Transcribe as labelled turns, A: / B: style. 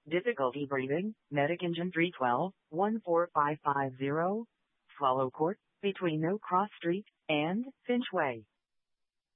A: Difficulty breathing, Medic Engine 312, 14550. Swallow Court, between No Cross Street and Finch Way.